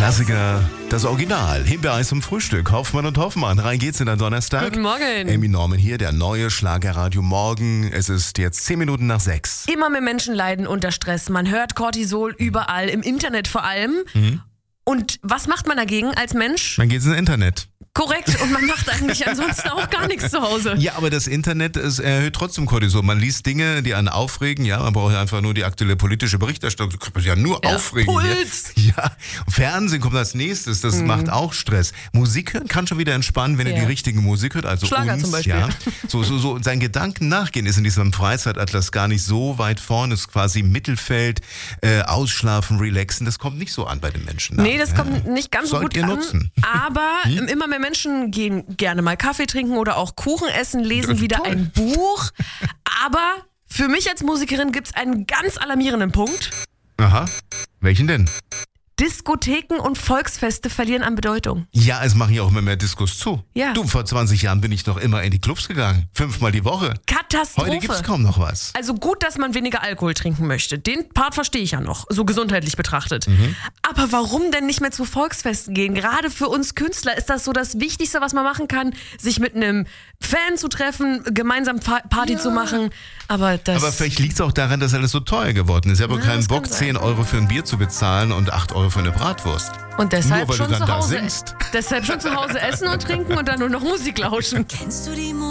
Klassiker, das Original. Himbeereis zum Frühstück. Hoffmann und Hoffmann. Rein geht's in den Donnerstag. Guten Morgen. Amy Norman hier, der neue Schlagerradio Morgen. Es ist jetzt 10 Minuten nach 6. Immer mehr Menschen leiden unter Stress. Man hört Cortisol überall, im Internet vor allem. Und was macht man dagegen als Mensch? Man geht ins Internet. Korrekt. Und man macht eigentlich ansonsten auch gar nichts zu Hause. Ja, aber das Internet erhöht trotzdem Cortisol. Man liest Dinge, die einen aufregen. Ja, man braucht ja einfach nur die aktuelle politische Berichterstattung. Das kann man sich ja nur aufregen. Puls. Ja, Fernsehen kommt als nächstes. Das macht auch Stress. Musik hören kann schon wieder entspannen, wenn ihr die richtige Musik hört. Also Schlager uns, zum Beispiel. Ja. So seinen Gedanken nachgehen ist in diesem Freizeitatlas gar nicht so weit vorne. Es ist quasi Mittelfeld, ausschlafen, relaxen. Das kommt nicht so an bei den Menschen. Nee, das kommt nicht ganz so Sollt gut ihr an. nutzen. Aber immer mehr Menschen gehen gerne mal Kaffee trinken oder auch Kuchen essen, lesen Das ist wieder toll. ein Buch. Aber für mich als Musikerin gibt es einen ganz alarmierenden Punkt. Aha. Welchen denn? Diskotheken und Volksfeste verlieren an Bedeutung. Ja, es machen ja auch immer mehr Diskos zu. Ja. Du, vor 20 Jahren bin ich noch immer in die Clubs gegangen. 5-mal die Woche. Katastrophe. Heute gibt's kaum noch was. Also gut, dass man weniger Alkohol trinken möchte. Den Part verstehe ich ja noch, so gesundheitlich betrachtet. Aber warum denn nicht mehr zu Volksfesten gehen? Gerade für uns Künstler ist das so das Wichtigste, was man machen kann, sich mit einem Fan zu treffen, gemeinsam Party zu machen. Aber vielleicht liegt es auch daran, dass alles so teuer geworden ist. Ich habe keinen das Bock, kann sein. 10 Euro für ein Bier zu bezahlen und 8 Euro für eine Bratwurst. Und deshalb Nur weil schon du dann zu da Hause singst. deshalb schon zu Hause essen und trinken und dann nur noch Musik lauschen. Kennst du die